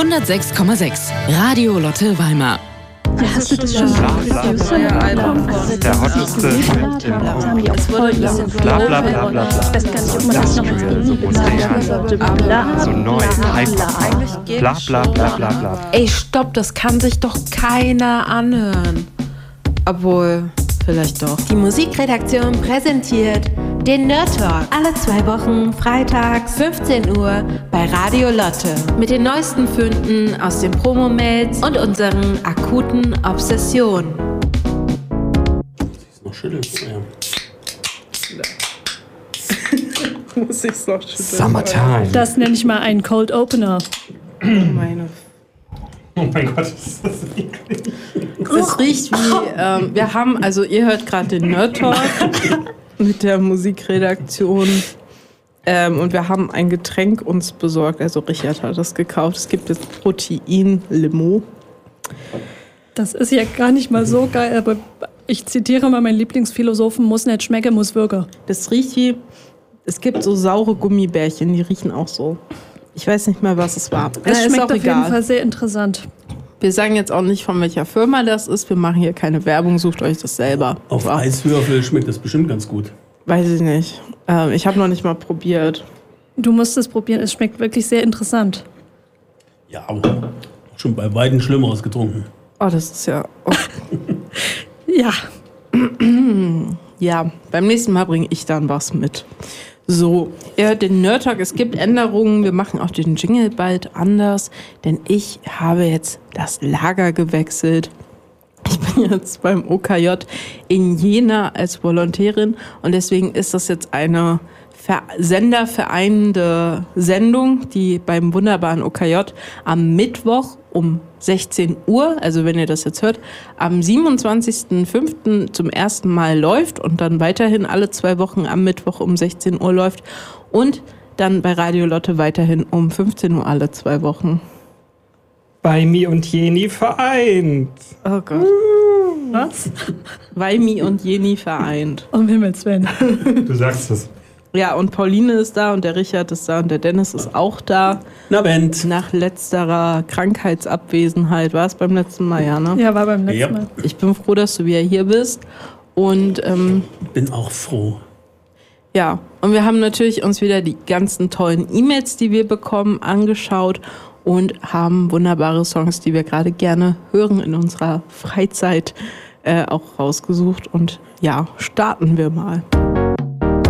106,6 Radio Lotte Weimar. Ja, hast du das schon der hotteste Trend im Raum. Bla bla bla bla bla. Industrial, so modern, so neu, hyper. Bla bla bla bla bla. Ey, stopp, das kann sich doch keiner anhören. Obwohl, vielleicht doch. Die Musikredaktion präsentiert den Nerd Talk. Alle 2 Wochen, freitags, 15 Uhr bei Radio Lotte. Mit den neuesten Fünden aus den Promo-Mails und unseren akuten Obsessionen. Noch schütteln. Ja. Muss ich's noch schütteln. Summertime. Das nenne ich mal einen Cold Opener. Oh mein Gott, ist das eklig. Es riecht wie, wir haben, also ihr hört gerade den Nerd Talk mit der Musikredaktion und wir haben ein Getränk uns besorgt, also Richard hat das gekauft. Es gibt jetzt Protein-Limo. Das ist ja gar nicht mal so geil, aber ich zitiere mal meinen Lieblingsphilosophen, muss nicht schmecken, muss wirken. Das riecht wie, es gibt so saure Gummibärchen, die riechen auch so. Ich weiß nicht mehr, was es war. Es schmeckt ist auch auf egal. jeden Fall sehr interessant. Wir sagen jetzt auch nicht, von welcher Firma das ist. Wir machen hier keine Werbung, sucht euch das selber. Auf Eiswürfel schmeckt das bestimmt ganz gut. Weiß ich nicht. Ich habe noch nicht mal probiert. Du musst es probieren, es schmeckt wirklich sehr interessant. Ja, aber schon bei weitem Schlimmeres getrunken. Oh, das ist ja... Oh. Ja. Ja, beim nächsten Mal bringe ich dann was mit. So, ihr hört den Nerd Talk, es gibt Änderungen, wir machen auch den Jingle bald anders, denn ich habe jetzt das Lager gewechselt. Ich bin jetzt beim OKJ in Jena als Volontärin und deswegen ist das jetzt eine sendervereinende Sendung, die beim wunderbaren OKJ am Mittwoch um 16 Uhr, also wenn ihr das jetzt hört, am 27.05. zum ersten Mal läuft und dann weiterhin alle 2 Wochen am Mittwoch um 16 Uhr läuft und dann bei Radio Lotte weiterhin um 15 Uhr alle 2 Wochen. Weimi und Jeni vereint. Oh Gott. Was? Weimi und Jeni vereint. Um Himmels Willen. Du sagst es. Ja, und Pauline ist da und der Richard ist da und der Dennis ist auch da. Na, Bent. Nach letzterer Krankheitsabwesenheit. War es beim letzten Mal, ja, ne? Ja, war beim letzten Mal. Ich bin froh, dass du wieder hier bist. Und Bin auch froh. ja, und wir haben natürlich uns wieder die ganzen tollen E-Mails, die wir bekommen, angeschaut und haben wunderbare Songs, die wir gerade gerne hören in unserer Freizeit, auch rausgesucht. Und ja, starten wir mal.